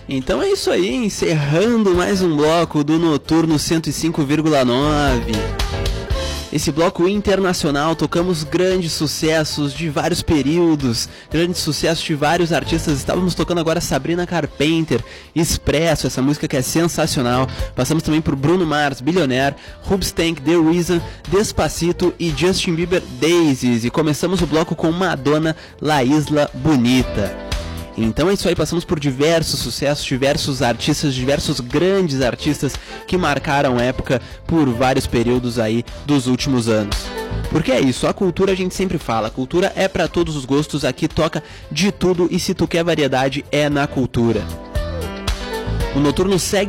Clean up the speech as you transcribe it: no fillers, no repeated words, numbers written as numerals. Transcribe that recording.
Então é isso aí, encerrando mais um bloco do Noturno 105,9. Esse bloco internacional, tocamos grandes sucessos de vários períodos, grandes sucessos de vários artistas. Estávamos tocando agora Sabrina Carpenter, Expresso, essa música que é sensacional. Passamos também por Bruno Mars, Billionaire, Hoobastank, The Reason, Despacito e Justin Bieber, Daisies. E começamos o bloco com Madonna, La Isla Bonita. Então é isso aí, passamos por diversos sucessos, diversos artistas, diversos grandes artistas que marcaram época por vários períodos aí dos últimos anos. Porque é isso, a cultura a gente sempre fala, a cultura é pra todos os gostos, aqui toca de tudo e se tu quer variedade é na cultura. O Noturno segue